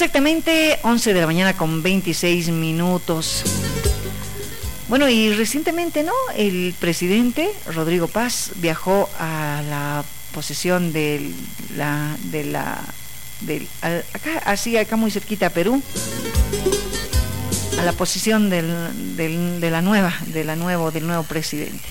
Exactamente 11 de la mañana con 26 minutos. Bueno, y recientemente, ¿no? El presidente Rodrigo Paz viajó a la posesión acá muy cerquita a Perú, a la posesión del nuevo presidente.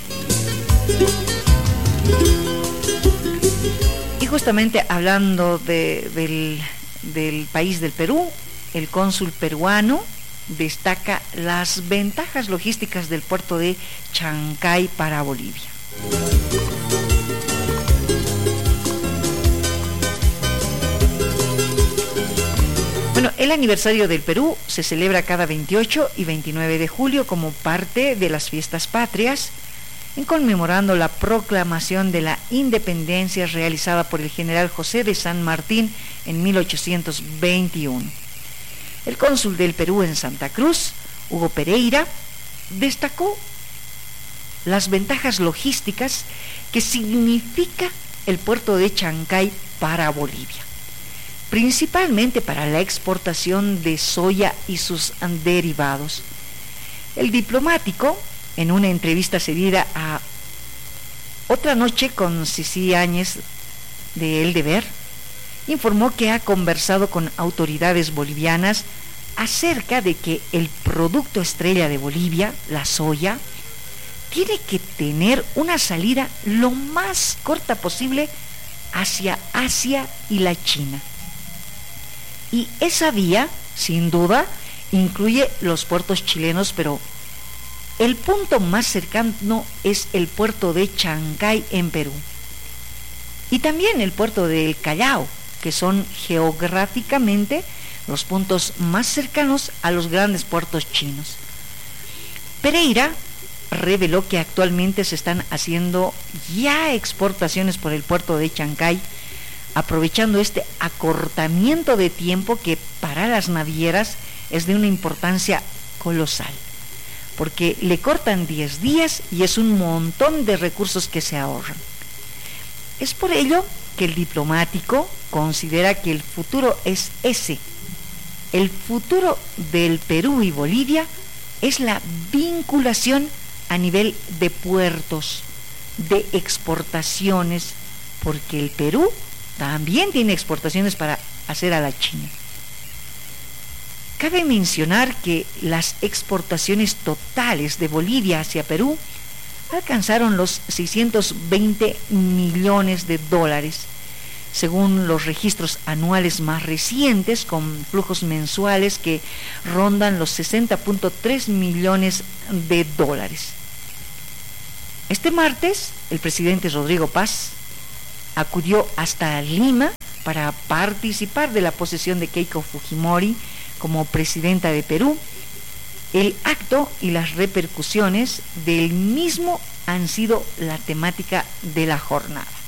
Y justamente hablando del país del Perú, el cónsul peruano destaca las ventajas logísticas del puerto de Chancay para Bolivia. Bueno, el aniversario del Perú se celebra cada 28 y 29 de julio como parte de las fiestas patrias, en conmemorando la proclamación de la independencia realizada por el general José de San Martín en 1821. El cónsul del Perú en Santa Cruz, Hugo Pereira, destacó las ventajas logísticas que significa el puerto de Chancay para Bolivia, principalmente para la exportación de soya y sus derivados. El diplomático, en una entrevista cedida a Otra Noche con Cici Áñez de El Deber, informó que ha conversado con autoridades bolivianas acerca de que el producto estrella de Bolivia, la soya, tiene que tener una salida lo más corta posible hacia Asia y la China. Y esa vía, sin duda, incluye los puertos chilenos, pero el punto más cercano es el puerto de Chancay en Perú. Y también el puerto del Callao, que son geográficamente los puntos más cercanos a los grandes puertos chinos. Pereira reveló que actualmente se están haciendo ya exportaciones por el puerto de Chancay, aprovechando este acortamiento de tiempo que para las navieras es de una importancia colosal, porque le cortan 10 días y es un montón de recursos que se ahorran. Es por ello que el diplomático considera que el futuro es ese. El futuro del Perú y Bolivia es la vinculación a nivel de puertos, de exportaciones, porque el Perú también tiene exportaciones para hacer a la China. Cabe mencionar que las exportaciones totales de Bolivia hacia Perú alcanzaron los 620 millones de dólares, según los registros anuales más recientes, con flujos mensuales que rondan los 60.3 millones de dólares. Este martes, el presidente Rodrigo Paz acudió hasta Lima para participar de la posesión de Keiko Fujimori como presidenta de Perú. El acto y las repercusiones del mismo han sido la temática de la jornada.